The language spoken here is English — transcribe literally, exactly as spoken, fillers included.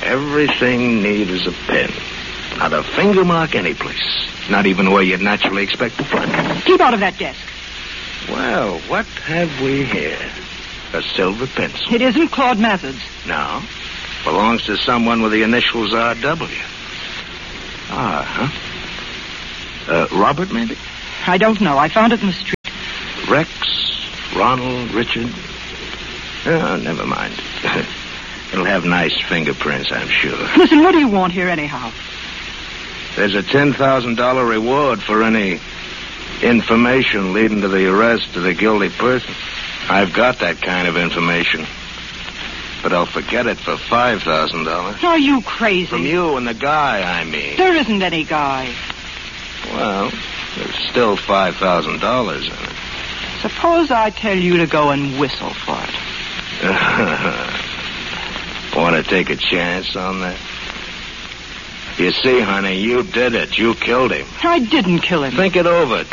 Everything neat as a pin. Not a finger mark anyplace. Not even where you'd naturally expect to find it. Keep out of that desk. Well, what have we here? A silver pencil. It isn't Claude Mathers. No. Belongs to someone with the initials R W. Ah, huh? Uh, Robert, maybe? I don't know. I found it in the street. Rex, Ronald, Richard. Oh, never mind. It'll have nice fingerprints, I'm sure. Listen, what do you want here anyhow? There's a ten thousand dollars reward for any information leading to the arrest of the guilty person. I've got that kind of information. But I'll forget it for five thousand dollars. Are you crazy? From you and the guy, I mean. There isn't any guy. Well, there's still five thousand dollars in it. Suppose I tell you to go and whistle for it. Want to take a chance on that? You see, honey, you did it. You killed him. I didn't kill him. Think it over.